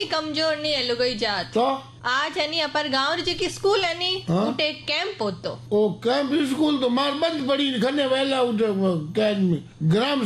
कमजोर नहीं है लुगाई जात तो आज है नी अपर गाँव रे की स्कूल है नी हाँ? उठे एक कैंप होतो ओ कैंप स्कूल तो मार बंद पड़ी खने वेला उठे ग्राम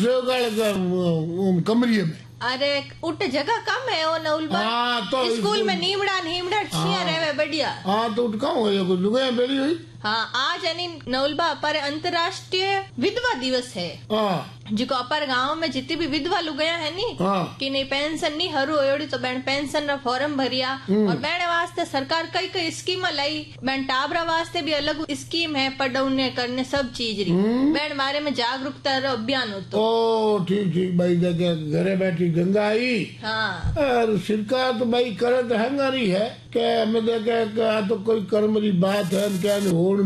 सेवक कमरिए में। अरे उठ जगह कम है वो नौलबा। हाँ, तो स्कूल में नीमड़ा छिया रहे बढ़िया। हाँ तो उठ कहाँ हो कुछ लुगाई बेड़ी हुई। हाँ आज यानी नौलबा पर अंतर्राष्ट्रीय विधवा दिवस है। हाँ जो अपर गाँव में जितनी भी विधवा लुगाया है नी हाँ कि नहीं पेंशन नहीं हरू एवड़ी तो बैन पेंशन रा फॉर्म भरिया और बैन वास्ते सरकार कई कई स्कीम लाई। बैन टाबरा वास्ते भी अलग स्कीम है पढ़ने करने सब चीज री बैन बारे में जागरूकता रो अभियान होतो। ओ ठीक ठीक भाई देखे घरे बैठी गंगा आई। हाँ और सरकार तो भाई करे तो हंगारी है क्या मैं देखे तो कोई कर्म री बात है क्या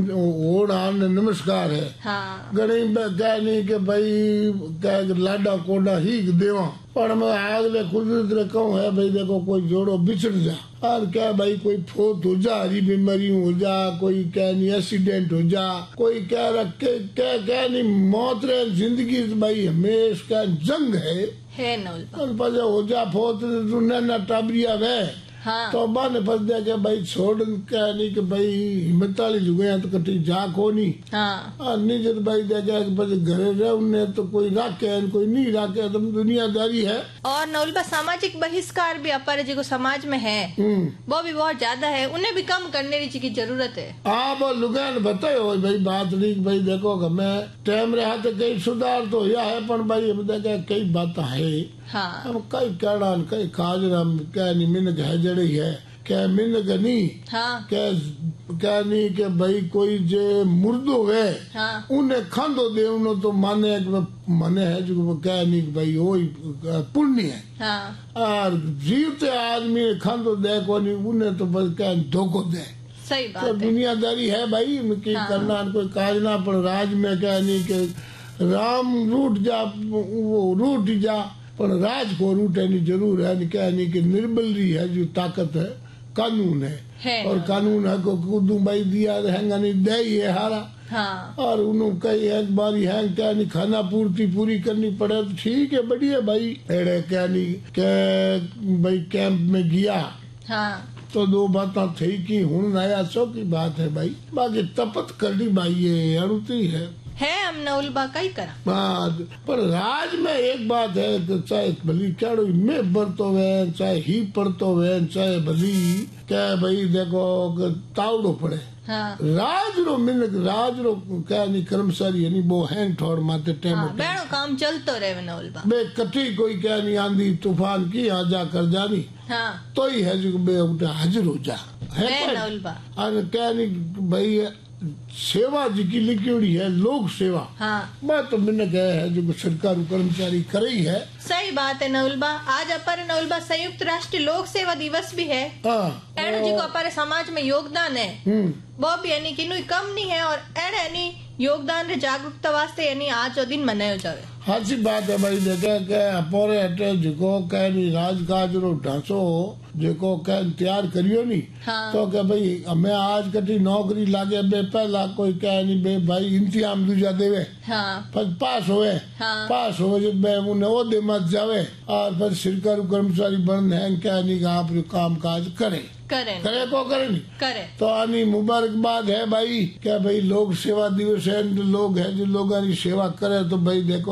ओण आन नमस्कार है। हाँ घणी क्या नहीं कि भाई क्या लाडा कोडा ही देवा पर मैं अगले कुदरत रे कहूँ है भाई देखो कोई जोड़ो बिछड़ जा और क्या भाई कोई फोत हो जा हरी बीमारी हो जा कोई क्या नहीं एक्सीडेंट हो जा कोई क्या रखे क्या नहीं मौत रे जिंदगी भाई हमेशा जंग है नौलबा हो जा फोत ना टाबरिया वे। हाँ तो अब्बा ने फंस दिया कि भाई छोड़ क्या नहीं कि भाई हिम्मत वाली जुगे तो कटी जा को नहीं। हाँ नहीं जब भाई देखा घरे रहे उन्हें तो कोई राखे कोई नहीं राखे तो दुनियादारी है। और नौलबा सामाजिक बहिष्कार भी अपर जो समाज में है वो भी बहुत ज्यादा है उन्हें भी कम करने की जरूरत है। हाँ वो लुगान बताओ भाई बात नहीं भाई देखो मैं टाइम रहा तो कई सुधार तो या है पर भाई हम देखा कई बात है। हाँ अब कई कहना कई काजरम क्या नहीं मिनक है जड़ी है क्या मिनक नहीं। हाँ क्या नहीं कि भाई कोई जे मुर्दो है हाँ उन्हें खांदो दे उन्हें तो माने है जो क्या नहीं भाई वही पुण्य है। हाँ और जीवते आदमी खांदो दे को नहीं उन्हें तो बस क्या धोखो दे। सही बात तो है। दुनियादारी है भाई की करना कोई काज ना पर राज में क्या नहीं कि राम रूट जा वो रूट जा पर राज को रूटनी जरूर है क्या नहीं कि निर्बल रही है जो ताकत है कानून है और कानून है को कुदू भाई दिया हैंगा नहीं दे ही है हारा। हाँ और उन्होंने कई एक बारी है क्या नहीं खाना पूर्ति पूरी करनी पड़े तो ठीक है बढ़िया भाई एड़े क्या नहीं क्या भाई कैंप में गया। हाँ तो दो बात थी कि हूं नया सो की बात है भाई बाकी तपत करनी भाई ये अड़ुती है हम नौलबा कई करा बात पर राज में एक बात है कि चाहे भली चाड़ो में बरतो वे चाहे ही पड़तो वे चाहे भली क्या भाई देखो तावड़ो पड़े। हाँ राज रो मिनक राज रो क्या नहीं कर्मचारी यानी वो हैंग ठोड़ माते टेम बेड़ो काम चलतो रहे नौलबा बे कटी कोई क्या नहीं आंधी तूफान की आ जा कर जानी। हाँ तो ही है जो बे हाजिर हो जा है नौलबा और क्या नहीं भाई सेवा जी की लिखी है लोक सेवा। हाँ मैं तो मैंने कहा है जो सरकारी कर्मचारी करे ही है। सही बात है नौलबा। आज अपर नौलबा संयुक्त राष्ट्र लोक सेवा दिवस भी है। जी को अपर समाज में योगदान है वो भी यानी कि कम नहीं है और एने योगदान रे जागरूकता वास्ते यानी आज दिन मनायो जावे। हाँ सी बात है भाई देखे के अपोरे हटे जो कह नहीं राजकाज रो ढांचो जो कह तैयार करियो नी। हाँ। तो क्या भाई हमें आज कटी नौकरी लागे बे पहला कोई कह नहीं बे भाई इंतजाम दूजा देवे। हाँ। फिर पास होवे। हाँ। पास होवे जब बे उन्हें वो दे मत जावे और फिर सरकारी कर्मचारी बन है क्या नहीं आप काम काज करे को करे नहीं करे तो आनी मुबारकबाद है भाई क्या भाई लोक सेवा दिवस है लोग है जो लोगों की सेवा करे तो भाई देखो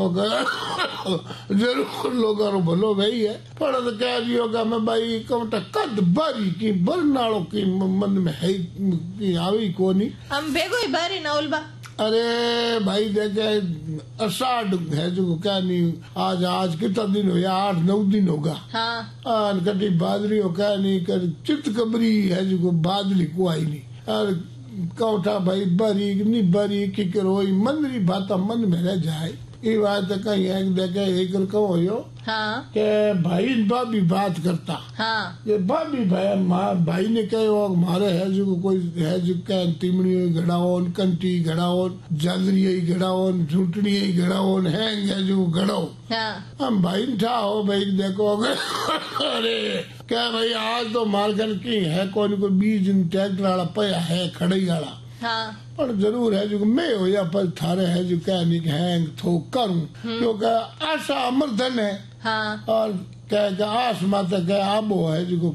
जरूर लोगों को भलो भाई है पर तो क्या होगा मैं भाई कमटा कद बारी की बरनाड़ो की मन में है आई को नहीं हम भेगो ही बारी नौलबा। अरे भाई देखे अषाढ़ है जो क्या नहीं आज कितना दिन हो या 8-9 दिन होगा। हाँ। कटी बादरी हो क्या नहीं कर चित कबरी है जो बादली को आई नहीं और कौठा भाई बरी नहीं बरी की करो मंदरी बात मन में रह जाए ये बात कहीं एक देखे एक कहो यो। हाँ। के भाई भाभी बात करता। हाँ। ये भाभी भाई ने कहो मारे है जो कोई है जो क्या तिमड़ी घड़ाओन कंटी घड़ाओन जालरी घड़ाओन झूठनी घड़ाओन हैंग है जो घड़ाओ। हाँ। हम भाई था हो भाई देखो अरे क्या भाई आज तो मार्केट की है कोई 20 दिन ट्रैक्टर वाला पया है खड़ई वाला। हाँ। पर जरूर है जो मैं हो या पर थारे है जो क्या नहीं हैंग थो करूं क्योंकि आशा अमरधन है। हाँ। और कह आसमां तक आबो है जो